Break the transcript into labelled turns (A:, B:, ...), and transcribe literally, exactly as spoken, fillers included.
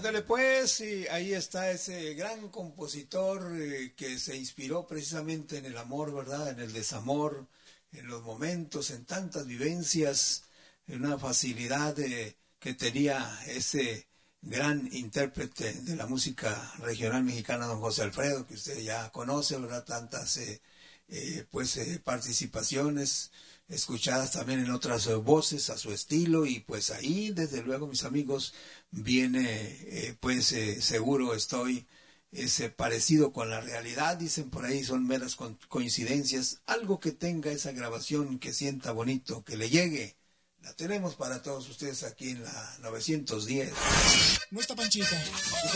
A: Ándale pues, y ahí está ese gran compositor eh, que se inspiró precisamente en el amor, ¿verdad? En el desamor, en los momentos, en tantas vivencias, en una facilidad eh, que tenía ese gran intérprete de la música regional mexicana, don José Alfredo, que usted ya conoce, ¿verdad? Tantas eh, eh, pues eh, participaciones escuchadas también en otras eh, voces a su estilo, y pues ahí desde luego, mis amigos, viene eh, pues eh, seguro estoy ese parecido con la realidad. Dicen por ahí, son meras co- coincidencias, algo que tenga esa grabación, que sienta bonito, que le llegue. La tenemos para todos ustedes aquí en la novecientos diez.
B: No está Panchito.